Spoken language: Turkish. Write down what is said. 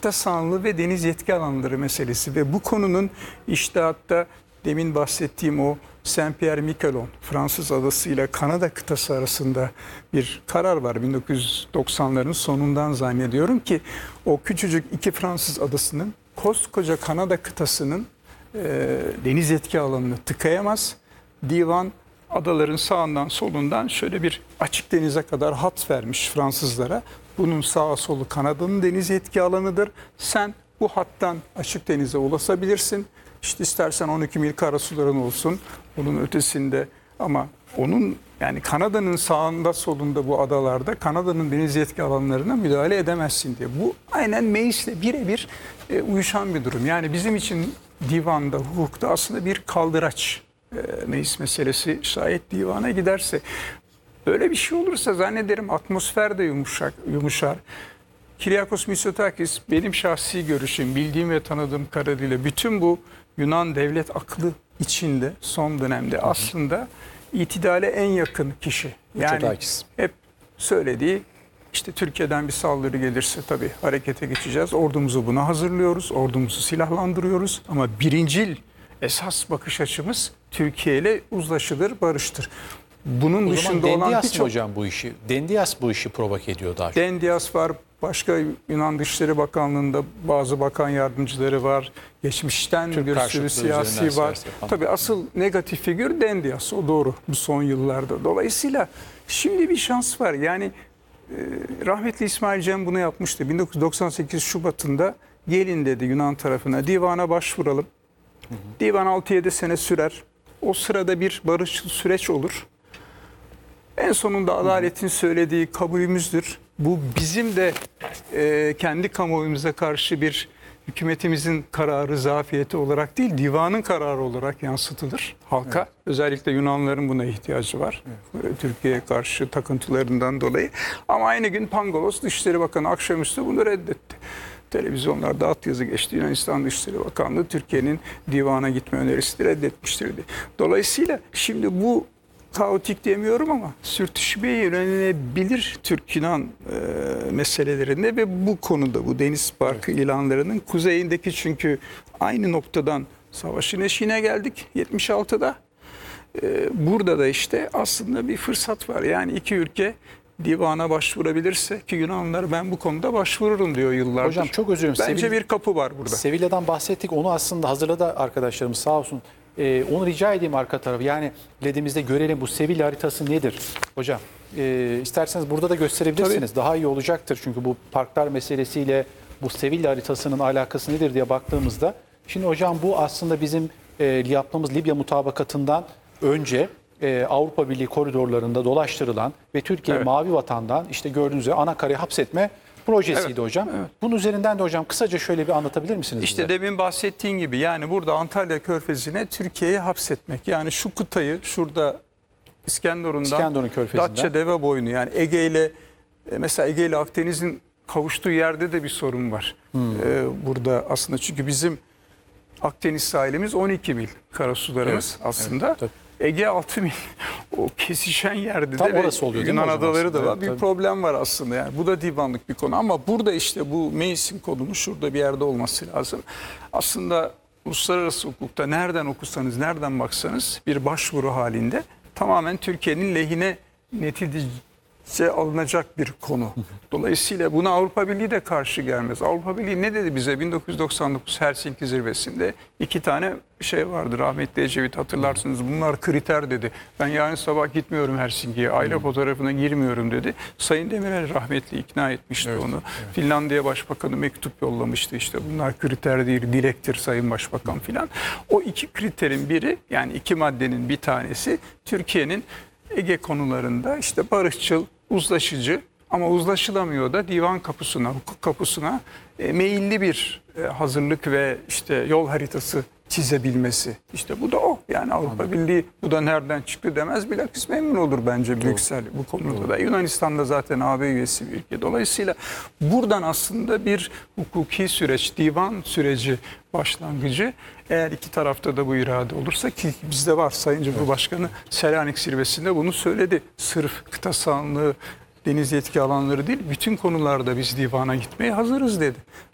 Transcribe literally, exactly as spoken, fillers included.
kıta sahanlığı ve deniz yetki alanları meselesi ve bu konunun işte hatta demin bahsettiğim o Saint-Pierre-Miquelon Fransız adası ile Kanada kıtası arasında bir karar var bin dokuz yüz doksanların sonundan zannediyorum ki o küçücük iki Fransız adasının koskoca Kanada kıtasının e, deniz yetki alanını tıkayamaz. Divan adaların sağından solundan şöyle bir açık denize kadar hat vermiş Fransızlara. Bunun sağa solu Kanada'nın deniz yetki alanıdır. Sen bu hattan açık denize ulaşabilirsin. İşte istersen on iki mil karasuların olsun. Bunun ötesinde ama onun yani Kanada'nın sağında solunda bu adalarda Kanada'nın deniz yetki alanlarına müdahale edemezsin diye. Bu aynen meclisle birebir e, uyuşan bir durum. Yani bizim için divanda, hukukta aslında bir kaldıraç e, meclis meselesi şayet divana giderse. Böyle bir şey olursa zannederim atmosfer de yumuşak, yumuşar. Kyriakos Mitsotakis benim şahsi görüşüm, bildiğim ve tanıdığım kadarıyla bütün bu Yunan devlet aklı içinde son dönemde aslında itidale en yakın kişi. Yani Mitsotakis. hep söylediği işte Türkiye'den bir saldırı gelirse tabii harekete geçeceğiz. Ordumuzu buna hazırlıyoruz, ordumuzu silahlandırıyoruz ama birincil esas bakış açımız Türkiye ile uzlaşılır, barıştır. Bunun O dışında zaman olan Dendias mı birçok... hocam bu işi? Dendias bu işi provoke ediyor daha çok. Dendias var, başka Yunan Dışişleri Bakanlığı'nda bazı bakan yardımcıları var. Geçmişten Türk bir sürü karşıtlığı siyasi üzerinden var. siyaset falan. Tabii asıl negatif figür Dendias, o doğru bu son yıllarda. Dolayısıyla şimdi bir şans var. Yani e, rahmetli İsmail Cem bunu yapmıştı. bin dokuz yüz doksan sekiz Şubat'ında gelin dedi Yunan tarafına, divana başvuralım. Hı hı. Divan altı yedi sene sürer. O sırada bir barışçıl süreç olur. En sonunda adaletin söylediği kabulümüzdür. Bu bizim de e, kendi kamuoyumuza karşı bir hükümetimizin kararı, zafiyeti olarak değil, divanın kararı olarak yansıtılır halka. Evet. Özellikle Yunanların buna ihtiyacı var. Evet. Türkiye'ye karşı takıntılarından dolayı. Ama aynı gün Pangalos Dışişleri Bakanı akşamüstü bunu reddetti. Televizyonlarda at yazı geçti. Yunanistan Dışişleri Bakanlığı Türkiye'nin divana gitme önerisini reddetmiştir. Dolayısıyla şimdi bu kaotik demiyorum ama sürtüşmeye yönelebilir Türk-Yunan e, meselelerinde ve bu konuda bu deniz parkı evet. ilanlarının kuzeyindeki çünkü aynı noktadan savaşın eşiğine geldik yetmiş altıda. E, burada da işte aslında bir fırsat var. Yani iki ülke divana başvurabilirse ki Yunanlılar ben bu konuda başvururum diyor yıllardır. Hocam çok özür dilerim. Bence Sevil... bir kapı var burada. Sevilla'dan bahsettik. Onu aslında hazırladı arkadaşlarımız sağ olsun. Ee, onu rica edeyim arka tarafı. Yani ledimizde görelim bu Sevilla haritası nedir? Hocam e, isterseniz burada da gösterebilirsiniz. Tabii. Daha iyi olacaktır. Çünkü bu parklar meselesiyle bu Sevilla haritasının alakası nedir diye baktığımızda. Şimdi hocam bu aslında bizim e, yaptığımız Libya mutabakatından önce e, Avrupa Birliği koridorlarında dolaştırılan ve Türkiye evet. mavi vatandan işte gördüğünüz üzere Anakara'yı hapsetme projesiydi evet, hocam. Evet. Bunun üzerinden de hocam kısaca şöyle bir anlatabilir misiniz İşte bize? demin bahsettiğin gibi yani burada Antalya Körfezi'ne Türkiye'yi hapsetmek. Yani şu kıtayı şurada İskenderun'dan İskenderun Körfezi'nden Datça deve boyunu yani Ege ile mesela Ege ile Akdeniz'in kavuştuğu yerde de bir sorun var. Hmm. Ee, burada aslında çünkü bizim Akdeniz sahilimiz on iki mil karasularımız evet, aslında. Evet, Ege altı mil. O kesişen yerde tam de orası oluyor, Yunan adaları da var. Evet, bir tabii. problem var aslında yani. Bu da divanlık bir konu ama burada işte bu meclisin konumu şurada bir yerde olması lazım. Aslında uluslararası hukukta nereden okusanız, nereden baksanız bir başvuru halinde tamamen Türkiye'nin lehine netice alınacak bir konu. Dolayısıyla buna Avrupa Birliği de karşı gelmez. Avrupa Birliği ne dedi bize bin dokuz yüz doksan dokuz Helsinki zirvesinde iki tane şey vardı rahmetli Ecevit hatırlarsınız bunlar kriter dedi. Ben yarın sabah gitmiyorum Helsinki'ye aile fotoğrafına girmiyorum dedi. Sayın Demirel rahmetli ikna etmişti evet, onu. Evet. Finlandiya Başbakanı mektup yollamıştı işte bunlar kriter değil dilektir Sayın Başbakan filan. O iki kriterin biri yani iki maddenin bir tanesi Türkiye'nin Ege konularında işte barışçıl, uzlaşıcı ama uzlaşılamıyor da divan kapısına, hukuk kapısına e, meyilli bir e, hazırlık ve işte yol haritası çizebilmesi. İşte bu da o. Yani Avrupa Anladım. Birliği bu da nereden çıktı demez. Bilakis memnun olur bence Brüksel bu konuda Doğru. da. Yunanistan'da zaten A B üyesi bir ülke. Dolayısıyla buradan aslında bir hukuki süreç, divan süreci başlangıcı. Eğer iki tarafta da bu irade olursa ki bizde var Sayın Cumhurbaşkanı Selanik zirvesinde bunu söyledi. Sırf kıta sahanlığı, deniz yetki alanları değil bütün konularda biz divana gitmeye hazırız dedi.